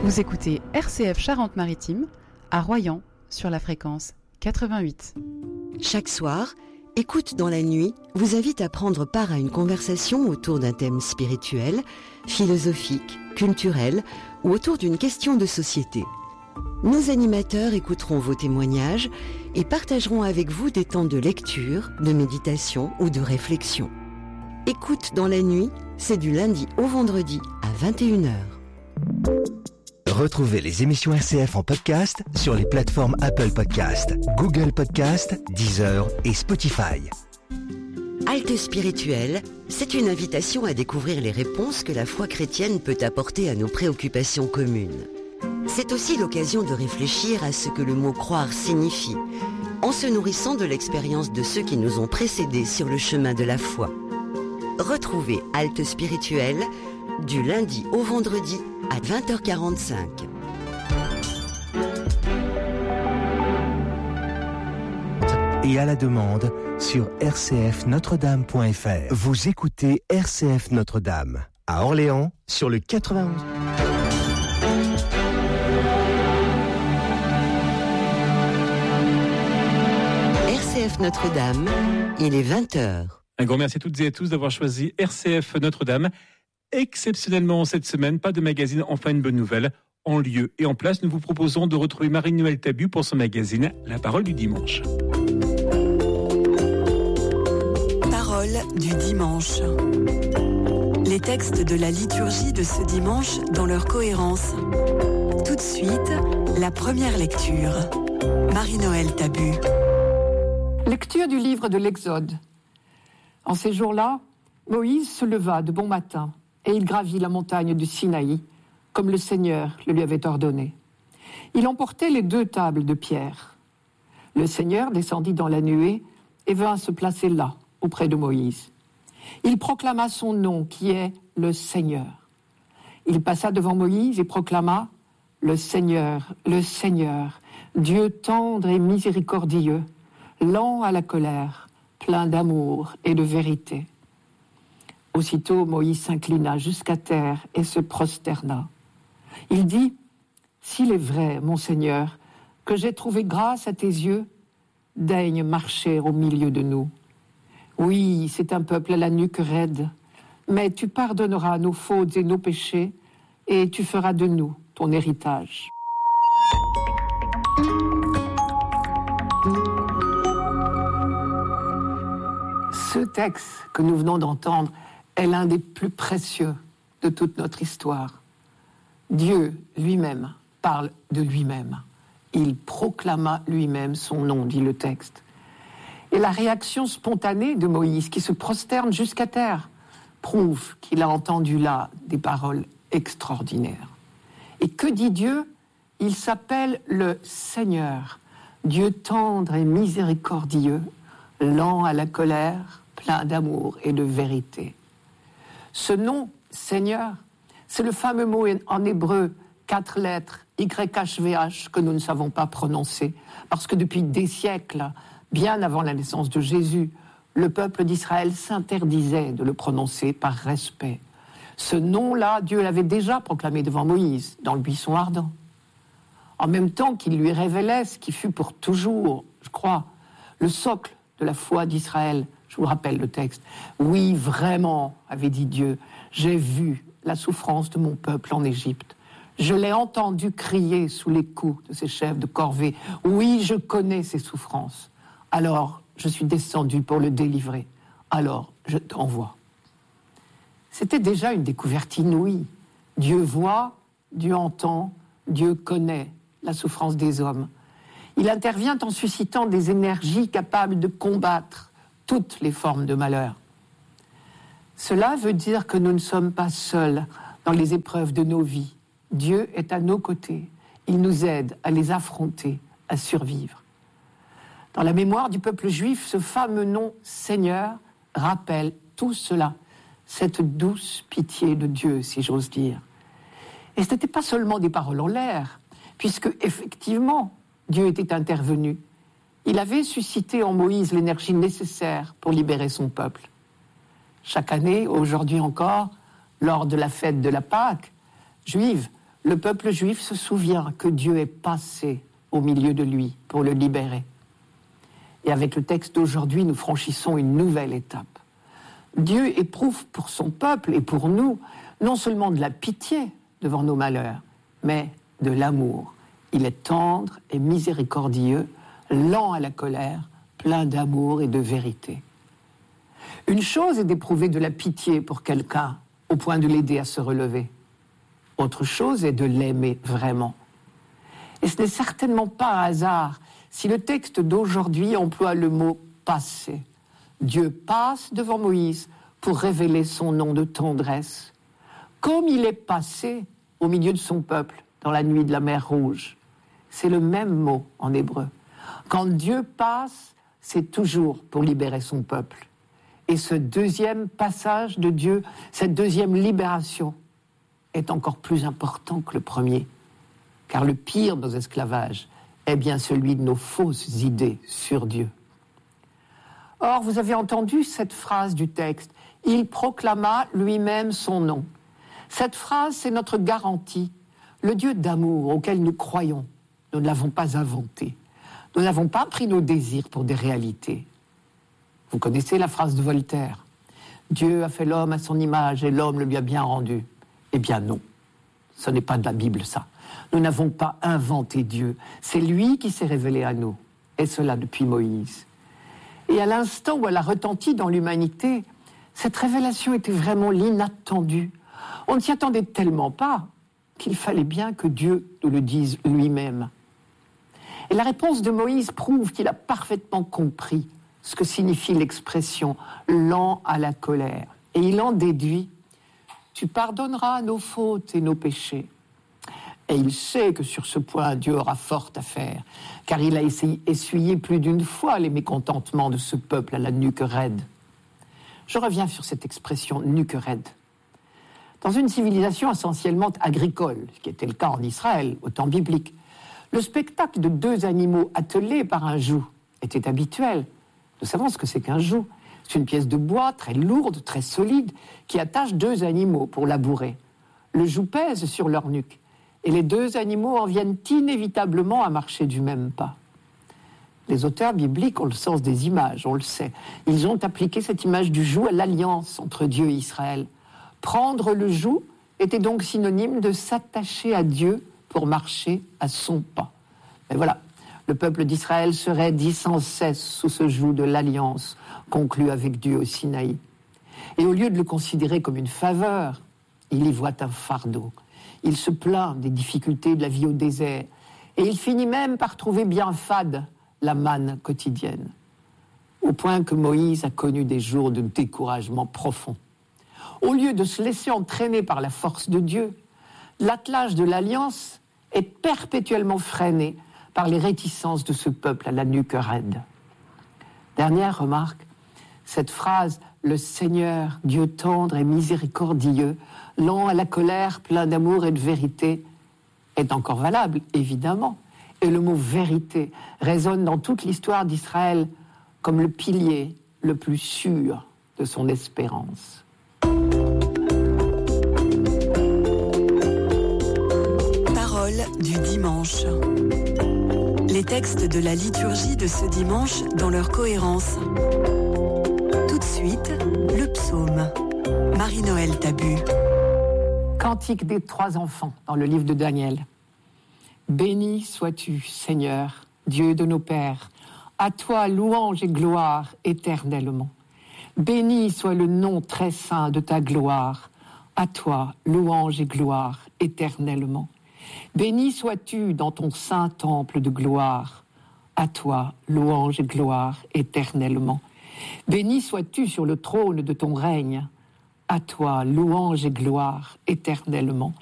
Vous écoutez RCF Charente-Maritime à Royan sur la fréquence 88. Chaque soir, Écoute dans la nuit vous invite à prendre part à une conversation autour d'un thème spirituel, philosophique, culturel ou autour d'une question de société. Nos animateurs écouteront vos témoignages et partageront avec vous des temps de lecture, de méditation ou de réflexion. Écoute dans la nuit, c'est du lundi au vendredi à 21h. Retrouvez les émissions RCF en podcast sur les plateformes Apple Podcast, Google Podcast, Deezer et Spotify. Halte spirituelle, c'est une invitation à découvrir les réponses que la foi chrétienne peut apporter à nos préoccupations communes. C'est aussi l'occasion de réfléchir à ce que le mot croire signifie, en se nourrissant de l'expérience de ceux qui nous ont précédés sur le chemin de la foi. Retrouvez Halte spirituelle du lundi au vendredi à 20h45. Et à la demande sur rcfnotredame.fr. Vous écoutez RCF Notre-Dame à Orléans sur le 91. RCF Notre-Dame, il est 20h. Un grand merci à toutes et à tous d'avoir choisi RCF Notre-Dame. Exceptionnellement, cette semaine, pas de magazine Enfin une bonne nouvelle. En lieu et en place, nous vous proposons de retrouver Marie-Noël Tabu pour son magazine La Parole du Dimanche. Parole du Dimanche. Les textes de la liturgie de ce dimanche dans leur cohérence. Tout de suite, la première lecture. Marie-Noël Tabu. Lecture du livre de l'Exode. En ces jours-là, Moïse se leva de bon matin et il gravit la montagne du Sinaï, comme le Seigneur le lui avait ordonné. Il emportait les 2 tables de pierre. Le Seigneur descendit dans la nuée et vint se placer là, auprès de Moïse. Il proclama son nom, qui est le Seigneur. Il passa devant Moïse et proclama « Le Seigneur, Dieu tendre et miséricordieux, lent à la colère, plein d'amour et de vérité. » Aussitôt, Moïse s'inclina jusqu'à terre et se prosterna. Il dit « S'il est vrai, mon Seigneur, que j'ai trouvé grâce à tes yeux, daigne marcher au milieu de nous. Oui, c'est un peuple à la nuque raide, mais tu pardonneras nos fautes et nos péchés, et tu feras de nous ton héritage. » Ce texte que nous venons d'entendre est l'un des plus précieux de toute notre histoire. Dieu lui-même parle de lui-même. Il proclama lui-même son nom, dit le texte. Et la réaction spontanée de Moïse, qui se prosterne jusqu'à terre, prouve qu'il a entendu là des paroles extraordinaires. Et que dit Dieu ? Il s'appelle le Seigneur, Dieu tendre et miséricordieux, lent à la colère, plein d'amour et de vérité. Ce nom, Seigneur, c'est le fameux mot en hébreu, 4 lettres, YHVH, que nous ne savons pas prononcer, parce que depuis des siècles, bien avant la naissance de Jésus, le peuple d'Israël s'interdisait de le prononcer par respect. Ce nom-là, Dieu l'avait déjà proclamé devant Moïse, dans le buisson ardent. En même temps qu'il lui révélait ce qui fut pour toujours, je crois, le socle de la foi d'Israël. Je vous rappelle le texte. « Oui, vraiment, avait dit Dieu, j'ai vu la souffrance de mon peuple en Égypte. Je l'ai entendu crier sous les coups de ses chefs de corvée. Oui, je connais ses souffrances. Alors, je suis descendu pour le délivrer. Alors, je t'envoie. » C'était déjà une découverte inouïe. Dieu voit, Dieu entend, Dieu connaît la souffrance des hommes. Il intervient en suscitant des énergies capables de combattre toutes les formes de malheur. Cela veut dire que nous ne sommes pas seuls dans les épreuves de nos vies. Dieu est à nos côtés. Il nous aide à les affronter, à survivre. Dans la mémoire du peuple juif, ce fameux nom Seigneur rappelle tout cela, cette douce pitié de Dieu, si j'ose dire. Et ce n'était pas seulement des paroles en l'air, puisque effectivement, Dieu était intervenu. Il avait suscité en Moïse l'énergie nécessaire pour libérer son peuple. Chaque année, aujourd'hui encore, lors de la fête de la Pâque juive, Le peuple juif se souvient que Dieu est passé au milieu de lui pour le libérer. Et avec le texte d'aujourd'hui, nous franchissons une nouvelle étape. Dieu éprouve pour son peuple et pour nous non seulement de la pitié devant nos malheurs, mais de l'amour. Il est tendre et miséricordieux, lent à la colère, plein d'amour et de vérité. Une chose est d'éprouver de la pitié pour quelqu'un au point de l'aider à se relever. Autre chose est de l'aimer vraiment. Et ce n'est certainement pas un hasard si le texte d'aujourd'hui emploie le mot « passer ». Dieu passe devant Moïse pour révéler son nom de tendresse, comme il est passé au milieu de son peuple dans la nuit de la mer Rouge. C'est le même mot en hébreu. Quand Dieu passe, c'est toujours pour libérer son peuple. Et ce deuxième passage de Dieu, cette deuxième libération, est encore plus important que le premier. Car le pire de nos esclavages est bien celui de nos fausses idées sur Dieu. Or, vous avez entendu cette phrase du texte. Il proclama lui-même son nom. Cette phrase, c'est notre garantie. Le Dieu d'amour auquel nous croyons, nous ne l'avons pas inventé. Nous n'avons pas pris nos désirs pour des réalités. Vous connaissez la phrase de Voltaire. Dieu a fait l'homme à son image et l'homme le lui a bien rendu. Eh bien non, ce n'est pas de la Bible ça. Nous n'avons pas inventé Dieu. C'est lui qui s'est révélé à nous. Et cela depuis Moïse. Et à l'instant où elle a retenti dans l'humanité, cette révélation était vraiment l'inattendu. On ne s'y attendait tellement pas qu'il fallait bien que Dieu nous le dise lui-même. Et la réponse de Moïse prouve qu'il a parfaitement compris ce que signifie l'expression « lent à la colère ». Et il en déduit « Tu pardonneras nos fautes et nos péchés ». Et il sait que sur ce point, Dieu aura fort à faire, car il a essuyé plus d'une fois les mécontentements de ce peuple à la nuque raide. Je reviens sur cette expression « nuque raide ». Dans une civilisation essentiellement agricole, ce qui était le cas en Israël au temps biblique, le spectacle de deux animaux attelés par un joug était habituel. Nous savons ce que c'est qu'un joug. C'est une pièce de bois très lourde, très solide, qui attache deux animaux pour labourer. Le joug pèse sur leur nuque. Et les deux animaux en viennent inévitablement à marcher du même pas. Les auteurs bibliques ont le sens des images, on le sait. Ils ont appliqué cette image du joug à l'alliance entre Dieu et Israël. Prendre le joug était donc synonyme de s'attacher à Dieu pour marcher à son pas. Mais voilà, le peuple d'Israël se raidit sans cesse sous ce joug de l'alliance conclue avec Dieu au Sinaï. Et au lieu de le considérer comme une faveur, il y voit un fardeau. Il se plaint des difficultés de la vie au désert. Et il finit même par trouver bien fade la manne quotidienne. Au point que Moïse a connu des jours de découragement profond. Au lieu de se laisser entraîner par la force de Dieu, l'attelage de l'Alliance est perpétuellement freiné par les réticences de ce peuple à la nuque raide. Dernière remarque, cette phrase « Le Seigneur, Dieu tendre et miséricordieux, lent à la colère, plein d'amour et de vérité » est encore valable, évidemment. Et le mot « vérité » résonne dans toute l'histoire d'Israël comme le pilier le plus sûr de son espérance. Parole du dimanche. Les textes de la liturgie de ce dimanche dans leur cohérence. Tout de suite, le psaume. Marie-Noël Tabu. Cantique des 3 enfants dans le livre de Daniel. Béni sois-tu, Seigneur, Dieu de nos pères, à toi louange et gloire éternellement. Béni soit le nom très saint de ta gloire, à toi louange et gloire éternellement. Béni sois-tu dans ton saint temple de gloire, à toi louange et gloire éternellement. Béni sois-tu sur le trône de ton règne, à toi louange et gloire éternellement.